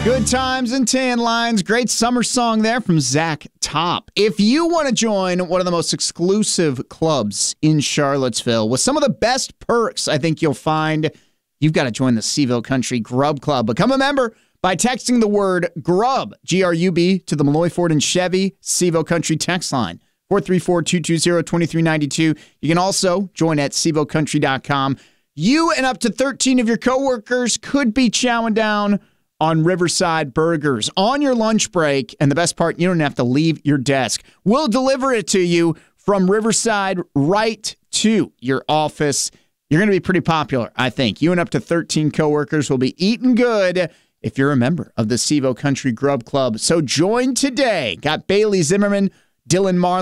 Good Times and Tan Lines. Great summer song there from Zach Top. If you want to join one of the most exclusive clubs in Charlottesville with some of the best perks I think you'll find, you've got to join the Seaville Country Grub Club. Become a member by texting the word GRUB, G-R-U-B, to the Malloy Ford and Chevy Seaville Country text line, 434-220-2392. You can also join at SeavilleCountry.com. You and up to 13 of your coworkers could be chowing down on Riverside Burgers on your lunch break. And the best part, you don't have to leave your desk. We'll deliver it to you from Riverside right to your office. You're going to be pretty popular, I think. You and up to 13 coworkers will be eating good if you're a member of the Seaville Country Grub Club. So join today. Got Bailey Zimmerman, Dylan Marley,